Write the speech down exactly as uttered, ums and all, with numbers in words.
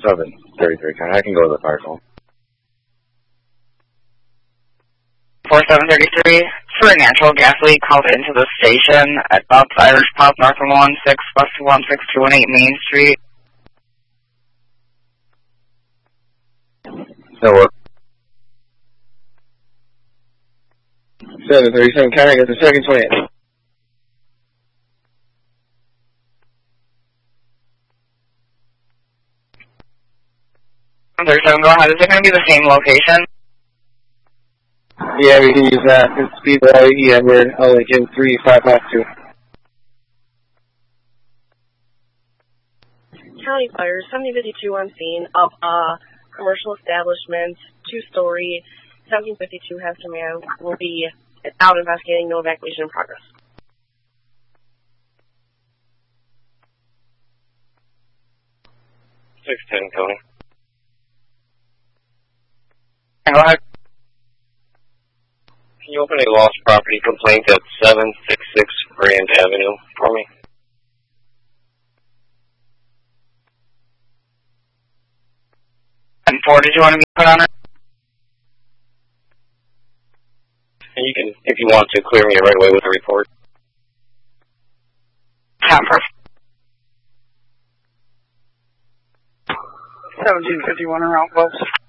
seven thirty-three, I can go to the fire call. four seven thirty-three, for a natural gas leak called into the station at Bob's Irish Pub, north of one six, west of one six two one eight Main Street. That work. seven thirty-seven, can I get the second twenty-eight? seven thirty-seven, go ahead. Is it going to be the same location? Yeah, we can use that. It's Speedway, E. Edward, L. Lincoln, three five five two. County Fire, seventy fifty-two on scene of a commercial establishment, two-story, seventeen fifty-two Hester Man will be out investigating, no evacuation in progress. six ten, Tony. Go ahead. Can you open a lost property complaint at seven sixty-six Grand Avenue for me? And four, did you want to be put on it? And you can, if you want to, clear me right away with a report. Yeah, perfect. seventeen fifty-one around close.